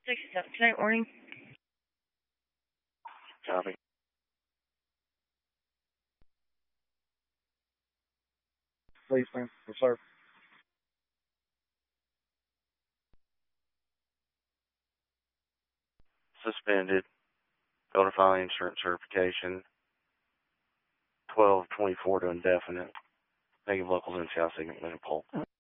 67 tonight morning. Copy. Please, ma'am. Yes, sir. Suspended. Go to file insurance certification. 12/24 to indefinite. Negative local NCI signature pole.